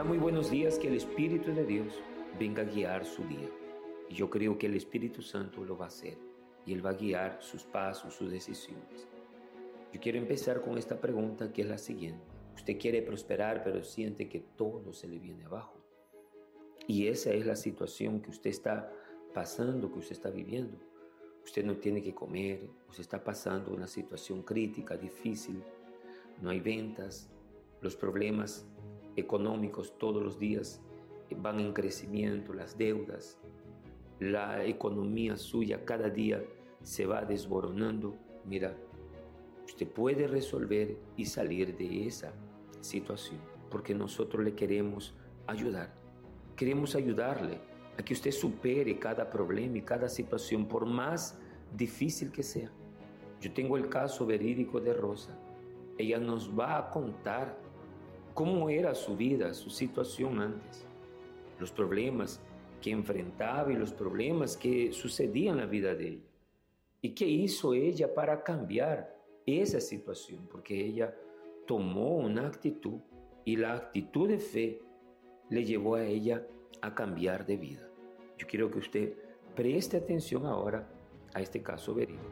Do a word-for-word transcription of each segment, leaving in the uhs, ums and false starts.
Hola, muy buenos días, que el Espíritu de Dios venga a guiar su día. Y yo creo que el Espíritu Santo lo va a hacer y Él va a guiar sus pasos, sus decisiones. Yo quiero empezar con esta pregunta que es la siguiente. Usted quiere prosperar, pero siente que todo se le viene abajo. Y esa es la situación que usted está pasando, que usted está viviendo. Usted no tiene que comer, usted está pasando una situación crítica, difícil. No hay ventas, los problemas económicos todos los días van en crecimiento, las deudas, la economía suya cada día se va desboronando. Mira, usted puede resolver y salir de esa situación, porque nosotros le queremos ayudar. Queremos ayudarle a que usted supere cada problema y cada situación, por más difícil que sea. Yo tengo el caso verídico de Rosa. Ella nos va a contar cómo era su vida, su situación antes, los problemas que enfrentaba y los problemas que sucedían en la vida de ella. ¿Y qué hizo ella para cambiar esa situación? Porque ella tomó una actitud y la actitud de fe le llevó a ella a cambiar de vida. Yo quiero que usted preste atención ahora a este caso verídico.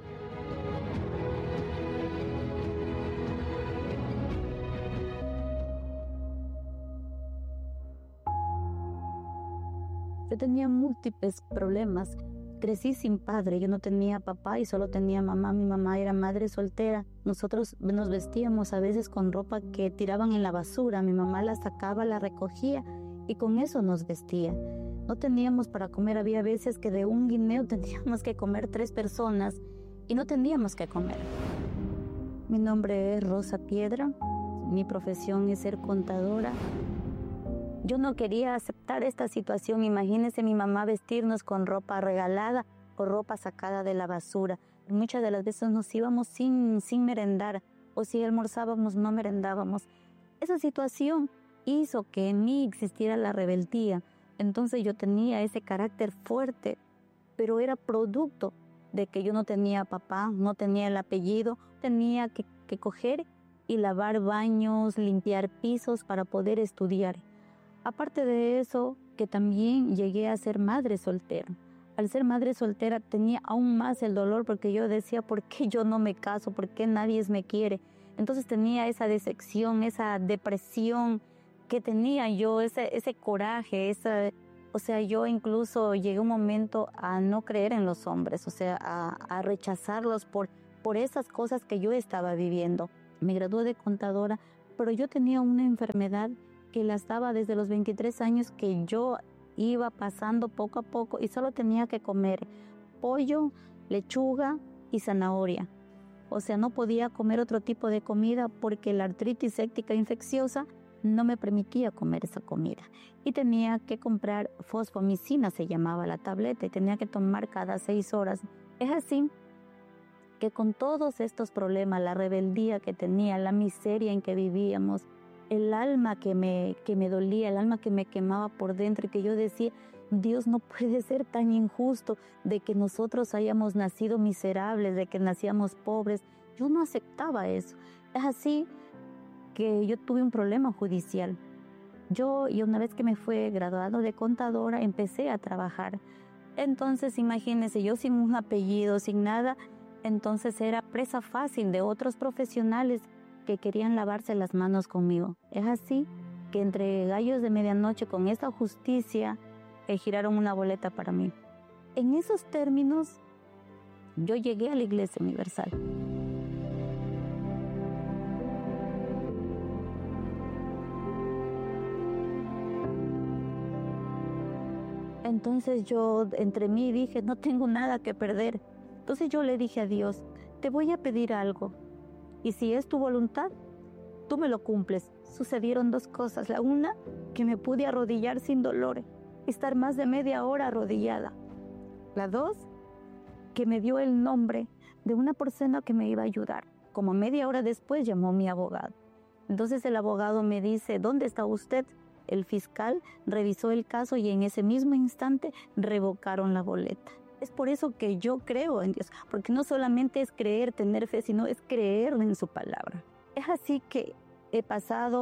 Yo tenía múltiples problemas. Crecí sin padre, yo no tenía papá y solo tenía mamá. Mi mamá era madre soltera. Nosotros nos vestíamos a veces con ropa que tiraban en la basura. Mi mamá la sacaba, la recogía y con eso nos vestía. No teníamos para comer, había veces que de un guineo teníamos que comer tres personas y no teníamos que comer. Mi nombre es Rosa Piedra, mi profesión es ser contadora. Yo no quería aceptar esta situación. Imagínense mi mamá vestirnos con ropa regalada o ropa sacada de la basura. Muchas de las veces nos íbamos sin, sin merendar, o si almorzábamos no merendábamos. Esa situación hizo que en mí existiera la rebeldía. Entonces yo tenía ese carácter fuerte, pero era producto de que yo no tenía papá, no tenía el apellido, tenía que, que coger y lavar baños, limpiar pisos para poder estudiar. Aparte de eso, que también llegué a ser madre soltera. Al ser madre soltera tenía aún más el dolor porque yo decía, ¿por qué yo no me caso? ¿Por qué nadie me quiere? Entonces tenía esa decepción, esa depresión que tenía yo, ese, ese coraje, esa, o sea, yo incluso llegué un momento a no creer en los hombres, o sea, a, a rechazarlos por, por esas cosas que yo estaba viviendo. Me gradué de contadora, pero yo tenía una enfermedad que las daba desde los veintitrés años, que yo iba pasando poco a poco y solo tenía que comer pollo, lechuga y zanahoria. O sea, no podía comer otro tipo de comida porque la artritis séptica infecciosa no me permitía comer esa comida. Y tenía que comprar fosfomicina, se llamaba la tableta, y tenía que tomar cada seis horas. Es así que con todos estos problemas, la rebeldía que tenía, la miseria en que vivíamos, el alma que me, que me dolía, el alma que me quemaba por dentro y que yo decía, Dios no puede ser tan injusto de que nosotros hayamos nacido miserables, de que nacíamos pobres. Yo no aceptaba eso. Es así que yo tuve un problema judicial. Yo, y una vez que me fue graduado de contadora, empecé a trabajar. Entonces, imagínense, yo sin un apellido, sin nada, entonces era presa fácil de otros profesionales que querían lavarse las manos conmigo. Es así que entre gallos de medianoche, con esta justicia, eh, giraron una boleta para mí. En esos términos, yo llegué a la Iglesia Universal. Entonces yo entre mí dije, no tengo nada que perder. Entonces yo le dije a Dios, te voy a pedir algo. Y si es tu voluntad, tú me lo cumples. Sucedieron dos cosas. La una, que me pude arrodillar sin dolor, estar más de media hora arrodillada. La dos, que me dio el nombre de una persona que me iba a ayudar. Como media hora después llamó mi abogado. Entonces el abogado me dice, ¿dónde está usted? El fiscal revisó el caso y en ese mismo instante revocaron la boleta. Es por eso que yo creo en Dios, porque no solamente es creer, tener fe, sino es creer en su palabra. Es así que he pasado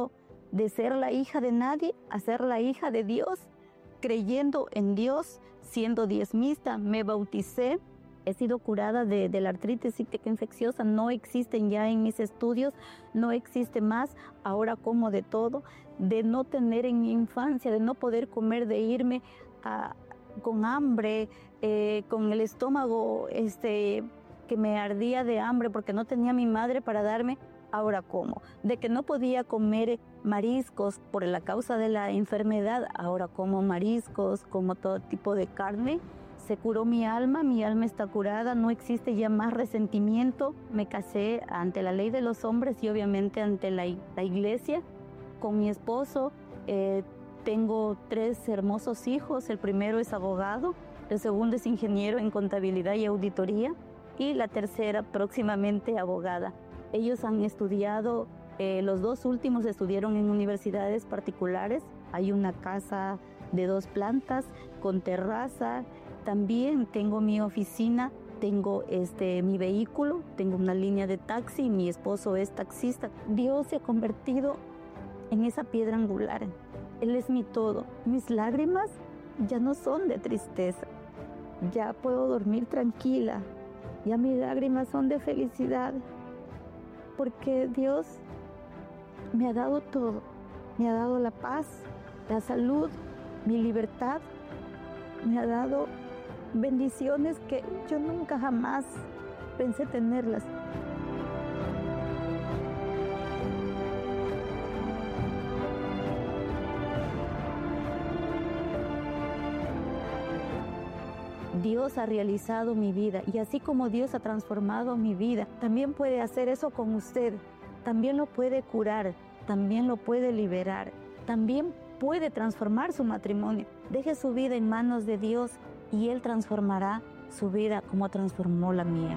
de ser la hija de nadie a ser la hija de Dios, creyendo en Dios, siendo diezmista. Me bauticé, he sido curada de, de la artritis cíclica infecciosa, no existen ya en mis estudios, no existe más, ahora como de todo, de no tener en mi infancia, de no poder comer, de irme a, con hambre, eh, con el estómago este, que me ardía de hambre porque no tenía mi madre para darme, ahora como. De que no podía comer mariscos por la causa de la enfermedad, ahora como mariscos, como todo tipo de carne. Se curó mi alma, mi alma está curada, no existe ya más resentimiento. Me casé ante la ley de los hombres y obviamente ante la, la iglesia con mi esposo. Eh, tengo tres hermosos hijos, el primero es abogado, el segundo es ingeniero en contabilidad y auditoría y la tercera próximamente abogada. Ellos han estudiado, eh, los dos últimos estudiaron en universidades particulares. Hay una casa de dos plantas con terraza. También tengo mi oficina, tengo este, mi vehículo, tengo una línea de taxi, mi esposo es taxista. Dios se ha convertido en esa piedra angular. Él es mi todo. Mis lágrimas ya no son de tristeza. Ya puedo dormir tranquila. Ya mis lágrimas son de felicidad. Porque Dios me ha dado todo. Me ha dado la paz, la salud, mi libertad. Me ha dado bendiciones que yo nunca jamás pensé tenerlas. Dios ha realizado mi vida y así como Dios ha transformado mi vida, también puede hacer eso con usted. También lo puede curar, también lo puede liberar, también puede transformar su matrimonio. Deje su vida en manos de Dios y Él transformará su vida como transformó la mía.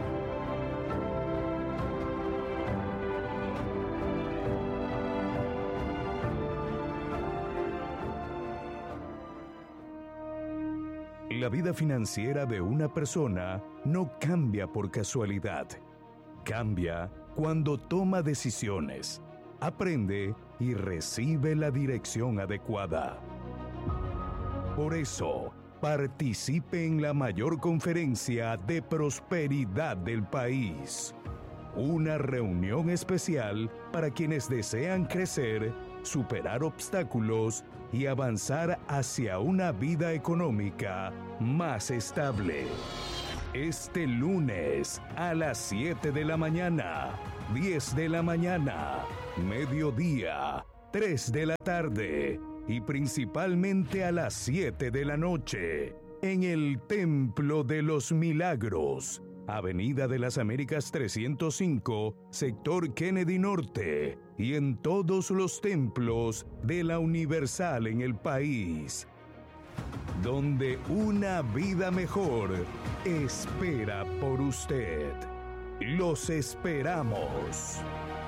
La vida financiera de una persona no cambia por casualidad. Cambia cuando toma decisiones, aprende y recibe la dirección adecuada. Por eso, participe en la mayor conferencia de prosperidad del país. Una reunión especial para quienes desean crecer, superar obstáculos y avanzar hacia una vida económica más estable. Este lunes a las siete de la mañana, diez de la mañana, mediodía, tres de la tarde y principalmente a las siete de la noche en el Templo de los Milagros, Avenida de las Américas trescientos cinco, sector Kennedy Norte, y en todos los templos de la Universal en el país, donde una vida mejor espera por usted. Los esperamos.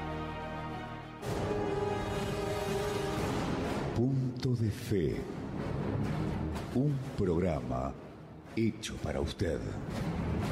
Punto de Fe. Un programa hecho para usted.